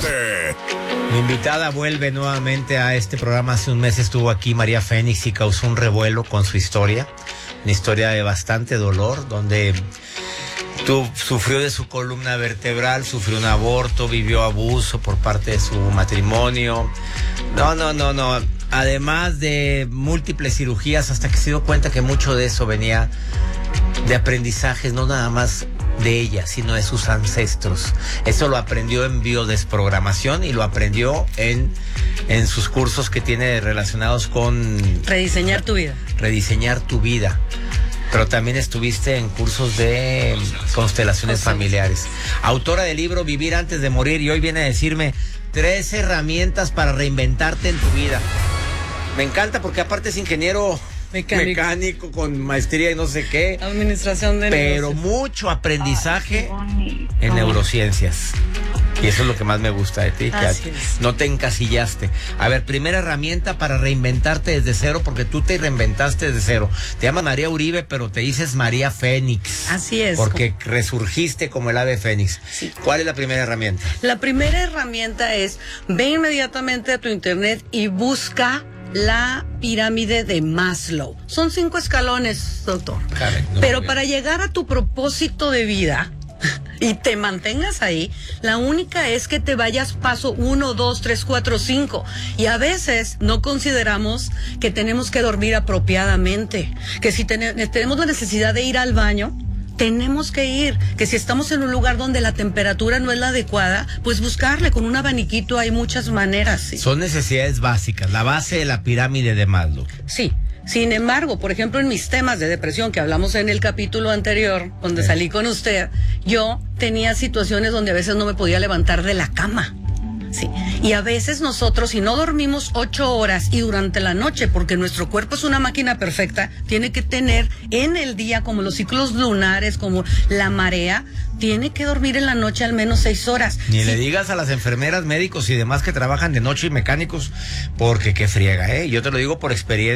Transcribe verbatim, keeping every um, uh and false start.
Norte. Mi invitada vuelve nuevamente a este programa. Hace un mes estuvo aquí María Fénix y causó un revuelo con su historia. Una historia de bastante dolor, donde tú, sufrió de su columna vertebral, sufrió un aborto, vivió abuso por parte de su matrimonio. No, no, no, no. Además de múltiples cirugías, hasta que se dio cuenta que mucho de eso venía de aprendizajes, no nada más de ella, sino de sus ancestros. Eso lo aprendió en biodesprogramación y lo aprendió en, en sus cursos que tiene relacionados con... Rediseñar tu vida. Rediseñar tu vida. Pero también estuviste en cursos de constelaciones familiares. Autora del libro Vivir antes de morir, y hoy viene a decirme tres herramientas para reinventarte en tu vida. Me encanta porque aparte es ingeniero... Mecánico. Mecánico con maestría y no sé qué. Administración de Pero negocios. Mucho aprendizaje en neurociencias. Y eso es lo que más me gusta de ti, Así que es. no te encasillaste. A ver, primera herramienta para reinventarte desde cero, porque tú te reinventaste desde cero. Te llamas María Uribe, pero te dices María Fénix. Así es. Porque resurgiste como el ave fénix. Sí. ¿Cuál es la primera herramienta? La primera herramienta es, ve inmediatamente a tu internet y busca la pirámide de Maslow. Son cinco escalones, doctor. Karen, no, Pero bien. para llegar a tu propósito de vida y te mantengas ahí, la única es que te vayas paso uno, dos, tres, cuatro, cinco. Y a veces no consideramos que tenemos que dormir apropiadamente, que si ten- tenemos la necesidad de ir al baño, tenemos que ir, que si estamos en un lugar donde la temperatura no es la adecuada, pues buscarle con un abaniquito, hay muchas maneras. Sí. Son necesidades básicas, la base de la pirámide de Maslow. Sí. Sin embargo, por ejemplo, en mis temas de depresión que hablamos en el capítulo anterior, donde Sí. salí con usted, yo tenía situaciones donde a veces no me podía levantar de la cama. Sí. Y a veces nosotros, si no dormimos ocho horas y durante la noche, porque nuestro cuerpo es una máquina perfecta, tiene que tener en el día, como los ciclos lunares, como la marea, tiene que dormir en la noche al menos seis horas. Ni Sí. le digas a las enfermeras, médicos y demás que trabajan de noche y mecánicos, porque qué friega, ¿eh? Yo te lo digo por experiencia.